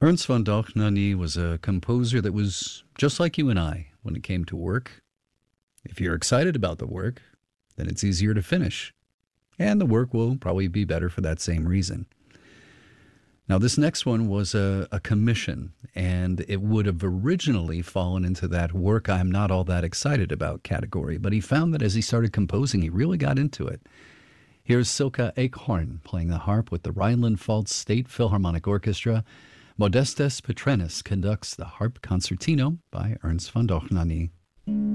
Ernst von Dohnanyi was a composer that was just like you and I when it came to work. If you're excited about the work, then it's easier to finish. And the work will probably be better for that same reason. Now, this next one was a commission, and it would have originally fallen into that work I'm not all that excited about category, but he found that as he started composing, he really got into it. Here's Silke Eichhorn playing the harp with the Rhineland-Pfalz State Philharmonic Orchestra. Modestes Petrennis conducts the harp concertino by Ernst von Dohnanyi.